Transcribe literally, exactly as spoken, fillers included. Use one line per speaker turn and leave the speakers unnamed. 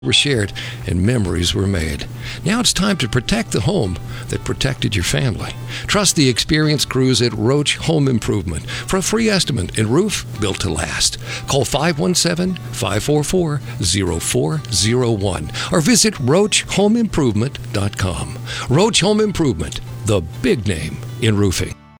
were shared and memories were made. Now it's time to protect the home that protected your family. Trust the experienced crews at Roach Home Improvement for a free estimate and roof built to last. Call five one seven, five four four, zero four zero one or visit roach home improvement dot com. Roach Home Improvement, the big name in roofing.